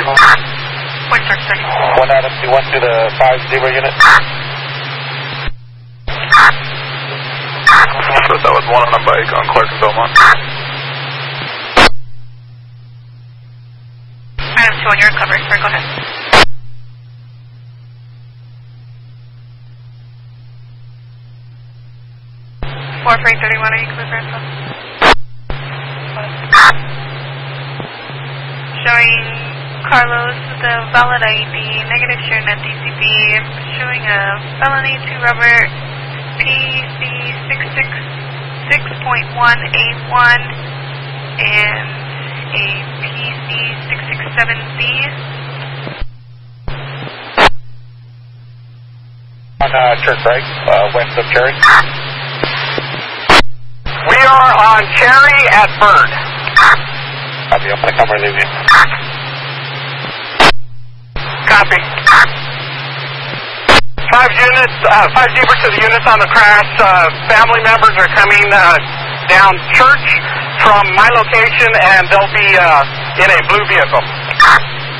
Point Park, sir. 1 Adam, you went to the 5-0 unit? That was 1 on a bike on Clark and Belmont. I am 2 on your recovery, sir. Go ahead. 4331, are you clear for info? Showing Carlos with a valid ID, negative sharing at DCP, showing a felony to Robert PC 666.181 and a PC 667B. On Church, right? West of Cherry? We are on Cherry at Bird. Copy, I'm going to come relieve you. Copy. 5 units, 5 Zebra to the units on the crash. Family members are coming down Church from my location, and they'll be in a blue vehicle.